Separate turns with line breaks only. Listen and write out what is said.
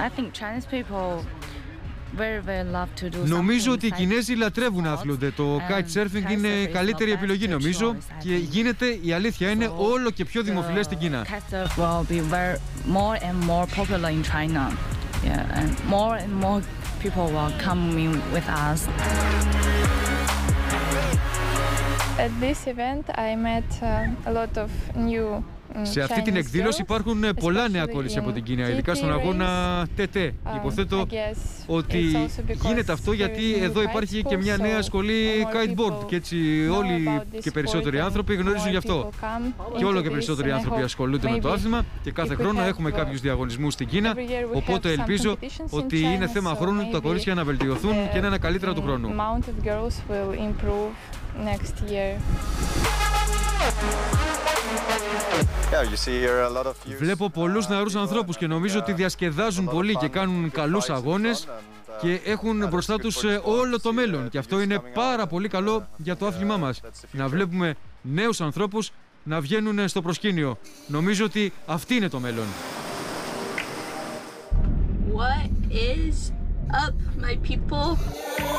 Νομίζω ότι οι Κινέζοι λατρεύουν να αθλούνται. Το kite surfing είναι η καλύτερη επιλογή, νομίζω, και γίνεται, η αλήθεια είναι, όλο και πιο δημοφιλές στην Κίνα.
At this event, I met a lot of new.
Σε αυτή την εκδήλωση υπάρχουν πολλά νέα κορίτσια από την Κίνα, ειδικά στον αγώνα ΤΕΤΕ. Υποθέτω ότι γίνεται αυτό γιατί εδώ υπάρχει και μια νέα σχολή kiteboard και έτσι όλοι και περισσότεροι άνθρωποι γνωρίζουν γι' αυτό. Και όλο και περισσότεροι άνθρωποι ασχολούνται με το άθλημα και κάθε χρόνο έχουμε κάποιους διαγωνισμούς στην Κίνα, οπότε ελπίζω ότι είναι θέμα χρόνου τα κορίτσια να βελτιωθούν και να είναι καλύτερα του χρόνου. Βλέπω πολλούς νεαρούς ανθρώπους και νομίζω ότι διασκεδάζουν πολύ και κάνουν καλούς αγώνες και έχουν μπροστά τους όλο το μέλλον. Και αυτό είναι πάρα πολύ καλό για το άθλημά μας. Να βλέπουμε νέους ανθρώπους να βγαίνουν στο προσκήνιο. Νομίζω ότι αυτή είναι το μέλλον.
What is up, my people?